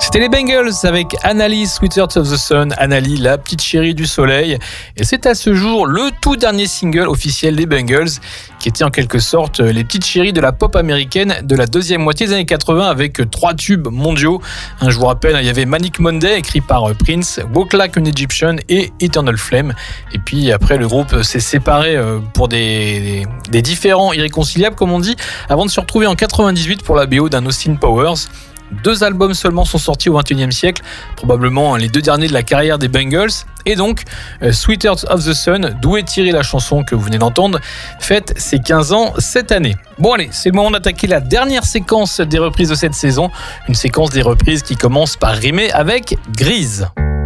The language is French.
C'était les Bengals avec Annalie, Sweetheart of the Sun, Annalie, la petite chérie du soleil. Et c'est à ce jour le tout dernier single officiel des Bengals, qui était en quelque sorte les petites chéries de la pop américaine de la deuxième moitié des années 80 avec 3 tubes mondiaux. Je vous rappelle, il y avait Manic Monday écrit par Prince, Walk Like an Egyptian et Eternal Flame. Et puis après, le groupe s'est séparé pour des différends irréconciliables, comme on dit, avant de se retrouver en 98 pour la BO d'un Austin Powers. 2 albums seulement sont sortis au XXIe siècle, probablement les 2 derniers de la carrière des Bengals. Et donc, Sweetheart of the Sun, d'où est tirée la chanson que vous venez d'entendre, fête ses 15 ans cette année. Bon allez, c'est le moment d'attaquer la dernière séquence des reprises de cette saison. Une séquence des reprises qui commence par rimer avec Grise.